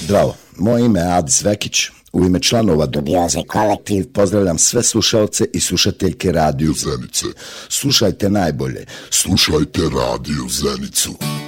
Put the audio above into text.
Zdravo, moje ime je Adis Vekić. U ime članova Dubioze kolektiv pozdravljam sve slušalce i slušateljke Radio Zenice. Slušajte najbolje. Slušajte Radio Zenicu.